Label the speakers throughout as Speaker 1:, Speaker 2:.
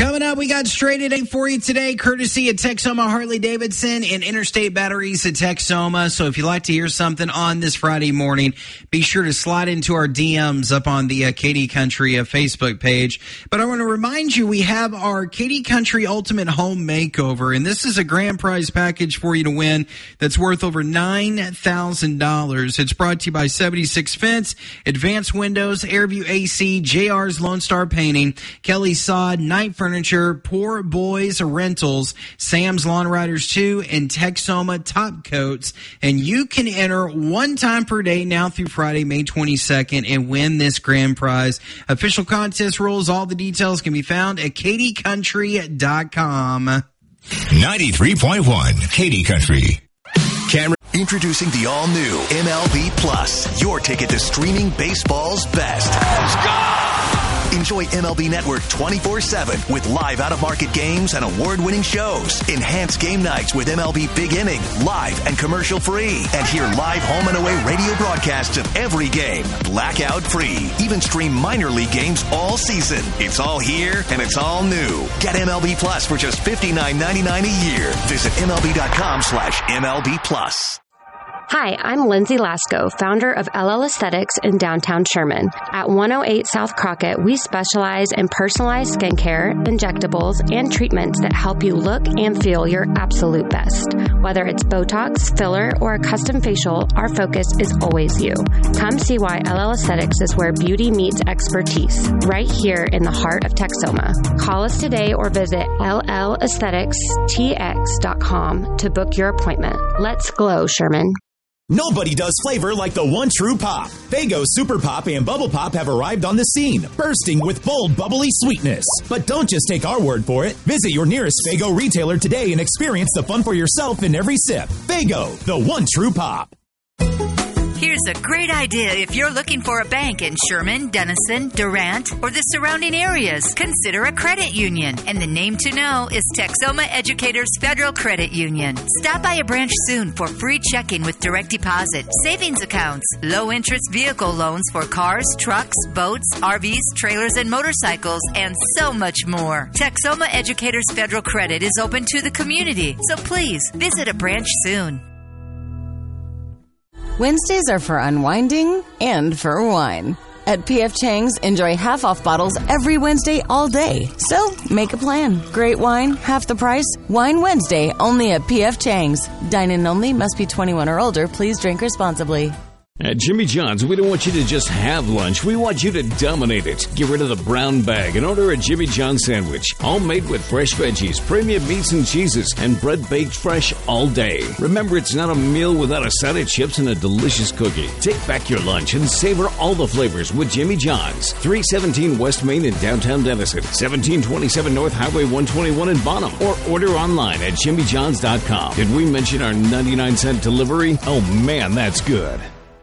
Speaker 1: Coming up, we got Straight at 8 for you today, courtesy of Texoma Harley-Davidson and Interstate Batteries at Texoma. So if you'd like to hear something on this Friday morning, be sure to slide into our DMs up on the Katy Country Facebook page. But I want to remind you, we have our Katy Country Ultimate Home Makeover, and this is a grand prize package for you to win that's worth over $9,000. It's brought to you by 76 Fence, Advanced Windows, Airview AC, JR's Lone Star Painting, Kelly Sod, Night Furniture, Poor Boys Rentals, Sam's Lawn Riders 2, and Texoma Top Coats. And you can enter one time per day now through Friday, May 22nd, and win this grand prize. Official contest rules, all the details can be found at katycountry.com.
Speaker 2: 93.1 Katy Country.
Speaker 3: Introducing the all-new MLB Plus, your ticket to streaming baseball's best. Let's go! Enjoy MLB Network 24/7 with live out-of-market games and award-winning shows. Enhance game nights with MLB Big Inning, live and commercial-free. And hear live home and away radio broadcasts of every game, blackout-free. Even stream minor league games all season. It's all here and it's all new. Get MLB Plus for just $59.99 a year. Visit MLB.com/MLB Plus.
Speaker 4: Hi, I'm Lindsay Lasco, founder of LL Aesthetics in downtown Sherman. At 108 South Crockett, we specialize in personalized skincare, injectables, and treatments that help you look and feel your absolute best. Whether it's Botox, filler, or a custom facial, our focus is always you. Come see why LL Aesthetics is where beauty meets expertise, right here in the heart of Texoma. Call us today or visit LLAestheticsTX.com to book your appointment. Let's glow, Sherman.
Speaker 5: Nobody does flavor like the one true pop. Faygo Super Pop and Bubble Pop have arrived on the scene, bursting with bold, bubbly sweetness. But don't just take our word for it. Visit your nearest Faygo retailer today and experience the fun for yourself in every sip. Faygo, the one true pop.
Speaker 6: Here's a great idea if you're looking for a bank in Sherman, Denison, Durant, or the surrounding areas. Consider a credit union. And the name to know is Texoma Educators Federal Credit Union. Stop by a branch soon for free checking with direct deposit, savings accounts, low-interest vehicle loans for cars, trucks, boats, RVs, trailers, and motorcycles, and so much more. Texoma Educators Federal Credit is open to the community, so please visit a branch soon.
Speaker 7: Wednesdays are for unwinding and for wine. At P.F. Chang's, enjoy half-off bottles every Wednesday all day. So, make a plan. Great wine, half the price. Wine Wednesday, only at P.F. Chang's. Dine-in only, must be 21 or older. Please drink responsibly.
Speaker 8: At Jimmy John's, we don't want you to just have lunch. We want you to dominate it. Get rid of the brown bag and order a Jimmy John's sandwich. All made with fresh veggies, premium meats and cheeses, and bread baked fresh all day. Remember, it's not a meal without a side of chips and a delicious cookie. Take back your lunch and savor all the flavors with Jimmy John's. 317 West Main in downtown Denison. 1727 North Highway 121 in Bonham. Or order online at jimmyjohns.com. Did we mention our 99-cent delivery? Oh man, that's good.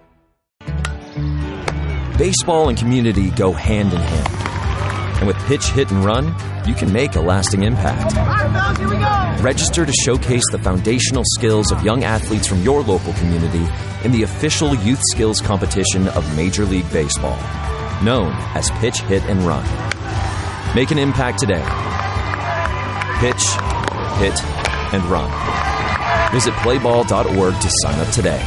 Speaker 9: Baseball and community go hand in hand. And with Pitch, Hit, and Run, you can make a lasting impact. Here we go. Register to showcase the foundational skills of young athletes from your local community in the official youth skills competition of Major League Baseball, known as Pitch, Hit, and Run. Make an impact today. Pitch, Hit, and Run. Visit playball.org to sign up today.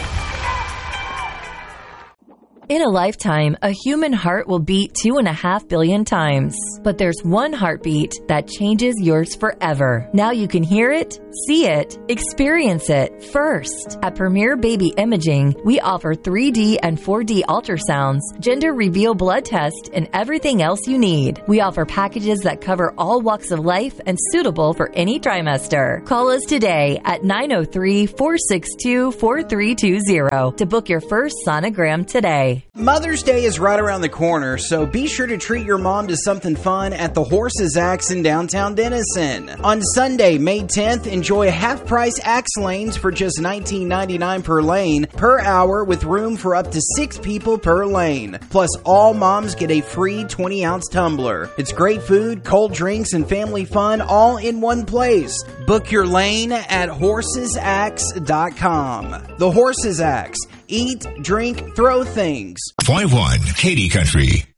Speaker 10: In a lifetime, a human heart will beat 2.5 billion times. But there's one heartbeat that changes yours forever. Now you can hear it, see it, experience it first. At Premier Baby Imaging, we offer 3D and 4D ultrasounds, gender reveal blood test, and everything else you need. We offer packages that cover all walks of life and suitable for any trimester. Call us today at 903-462-4320 to book your first sonogram today.
Speaker 1: Mother's Day is right around the corner, so be sure to treat your mom to something fun at the Horses Axe in downtown Denison. On Sunday, May 10th, enjoy half-price axe lanes for just $19.99 per lane per hour with room for up to 6 people per lane. Plus, all moms get a free 20-ounce tumbler. It's great food, cold drinks, and family fun all in one place. Book your lane at horsesaxe.com. The Horses Axe. Eat, drink, throw things.
Speaker 2: .1 Katy Country.